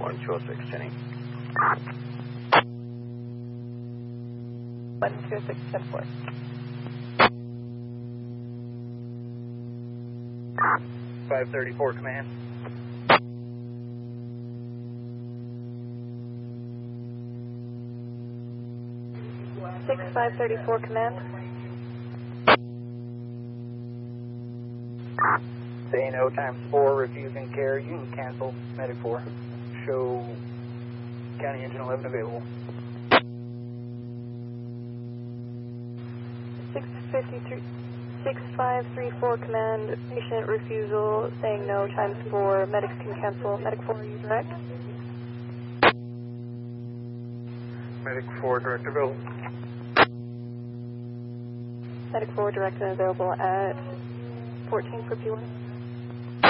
1206, Jenny. 126, 10-4. 534, command. Six 534, command. Say no times 4, refusing care. You can cancel. Medic 4. Show County Engine 11 available. 6534, command. Patient refusal, saying no times 4. Medics can cancel. Medic 4, are you direct? Medic 4, direct available. Medic 4, direct and available at 14 for P1.